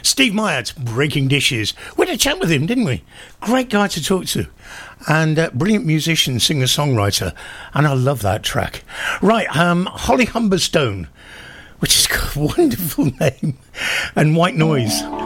Steve Myatt, Breaking Dishes. We had a chat with him, didn't we? Great guy to talk to. And brilliant musician, singer-songwriter. And I love that track. Right, Holly Humberstone, which has got a wonderful name. And White Noise.